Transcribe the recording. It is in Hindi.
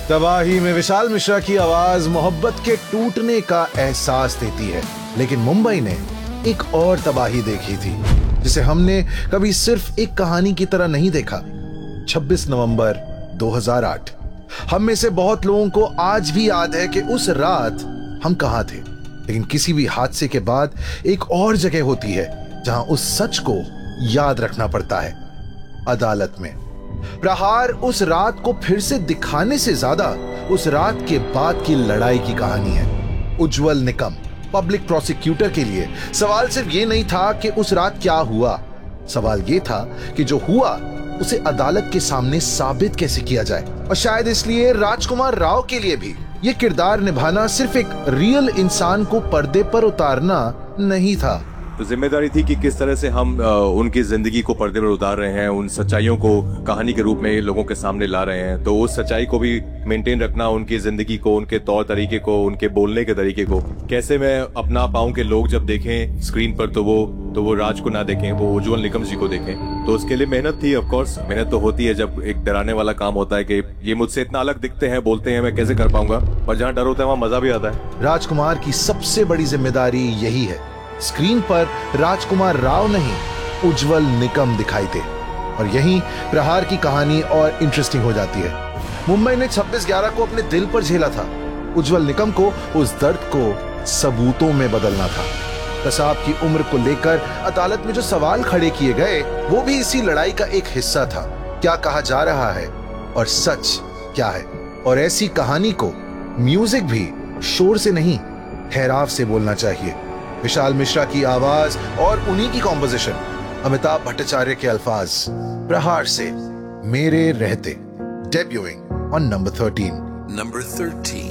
तबाही में विशाल मिश्रा की आवाज मोहब्बत के टूटने का एहसास देती है, लेकिन मुंबई ने एक और तबाही देखी थी जिसे हमने कभी सिर्फ एक कहानी की तरह नहीं देखा। 26 नवंबर 2008। हम में से बहुत लोगों को आज भी याद है कि उस रात हम कहां थे, लेकिन किसी भी हादसे के बाद एक और जगह होती है जहां उस सच को याद रखना पड़ता है, अदालत में। प्रहार उस रात को फिर से दिखाने से ज्यादा उस रात के बाद की लड़ाई की कहानी है। उज्जवल निकम पब्लिक प्रोसिक्यूटर के लिए सवाल सिर्फ ये नहीं था कि उस रात क्या हुआ, सवाल ये था कि जो हुआ उसे अदालत के सामने साबित कैसे किया जाए। और शायद इसलिए राजकुमार राव के लिए भी ये किरदार निभाना सिर्फ एक रियल इंसान को पर्दे पर उतारना नहीं था। तो जिम्मेदारी थी कि किस तरह से हम उनकी जिंदगी को पर्दे पर उतार रहे हैं, उन सच्चाइयों को कहानी के रूप में लोगों के सामने ला रहे हैं। तो उस सच्चाई को भी मेंटेन रखना, उनकी जिंदगी को, उनके तौर तरीके को, उनके बोलने के तरीके को कैसे मैं अपना पाऊं कि लोग जब देखें स्क्रीन पर तो वो राज को ना देखें, वो उज्जवल निकम जी को देखें। तो उसके लिए मेहनत थी। ऑफ कोर्स मेहनत तो होती है जब एक डराने वाला काम होता है कि ये मुझसे इतना अलग दिखते हैं, बोलते हैं, मैं कैसे कर पाऊंगा। पर जहाँ डर होता है वहाँ मजा भी आता है। राजकुमार की सबसे बड़ी जिम्मेदारी यही है, स्क्रीन पर राजकुमार राव नहीं, उज्जवल निकम दिखाई दे। और यहीं प्रहार की कहानी और इंटरेस्टिंग हो जाती है। मुंबई ने 26/11 को अपने दिल पर झेला था, उज्जवल निकम को उस दर्द को सबूतों में बदलना था। कसाब की उम्र को लेकर अदालत में जो सवाल खड़े किए गए वो भी इसी लड़ाई का एक हिस्सा था। क्या कहा जा रहा है और सच क्या है। और ऐसी कहानी को म्यूजिक भी शोर से नहीं, ठहराव से बोलना चाहिए। विशाल मिश्रा की आवाज और उन्हीं की कॉम्पोजिशन, अमिताभ भट्टाचार्य के अल्फाज, प्रहार से मेरे रहते, डेब्यूइंग ऑन नंबर 13।